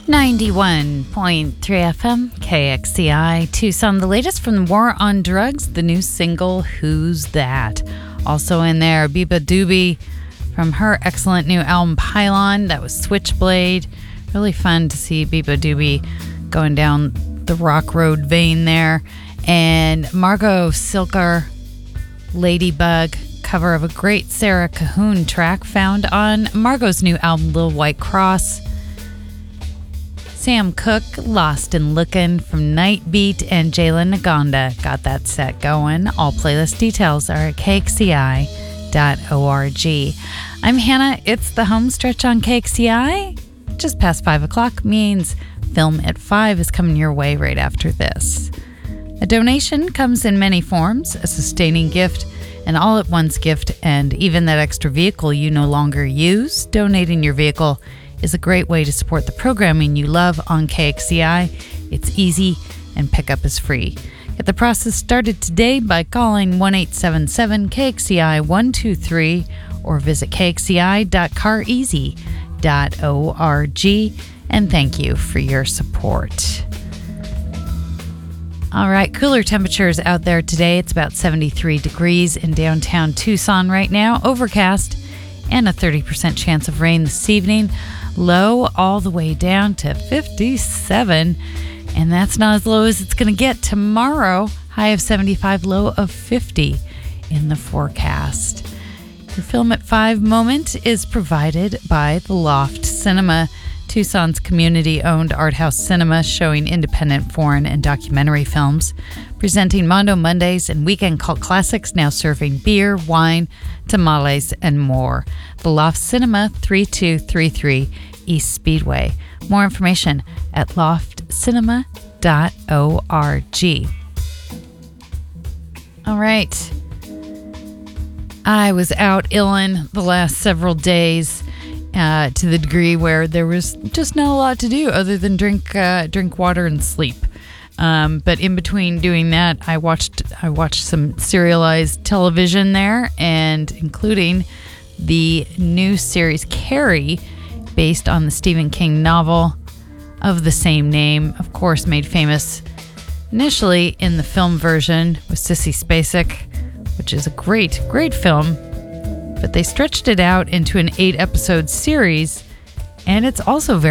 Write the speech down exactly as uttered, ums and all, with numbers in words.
ninety-one point three F M, K X C I, Tucson. The latest from the War on Drugs, the new single, Who's That? Also in there, Biba Doobie from her excellent new album, Pylon. That was Switchblade. Really fun to see Biba Doobie going down the rock road vein there. And Margot Silker, Ladybug, cover of a great Sarah Cahoon track found on Margot's new album, Little White Cross. Sam Cooke, Lost and Lookin' from Nightbeat, and Jalen Nagonda got that set going. All playlist details are at K X C I dot org. I'm Hannah. It's the home stretch on K X C I. Just past five o'clock means Film at five is coming your way right after this. A donation comes in many forms, a sustaining gift, an all-at-once gift, and even that extra vehicle you no longer use. Donating your vehicle is a great way to support the programming you love on K X C I. It's easy and pickup is free. Get the process started today by calling one eight seven seven K X C I one two three or visit K X C I dot car easy dot org, and thank you for your support. All right, cooler temperatures out there today. It's about seventy-three degrees in downtown Tucson right now, overcast, and a thirty percent chance of rain this evening. Low all the way down to fifty-seven, and that's not as low as it's going to get tomorrow. High of seventy-five, low of fifty in the forecast. Your Film at five moment is provided by The Loft Cinema, Tucson's community-owned art house cinema showing independent foreign and documentary films, presenting Mondo Mondays and weekend cult classics, now serving beer, wine, tamales, and more. The Loft Cinema, thirty-two thirty-three East Speedway. More information at loft cinema dot org. All right. I was out illin the last several days, uh, to the degree where there was just not a lot to do other than drink uh, drink water and sleep. Um, but in between doing that, I watched I watched some serialized television there, and including the new series Carrie, based on the Stephen King novel of the same name, of course made famous initially in the film version with Sissy Spacek, which is a great, great film, but they stretched it out into an eight-episode series, and it's also very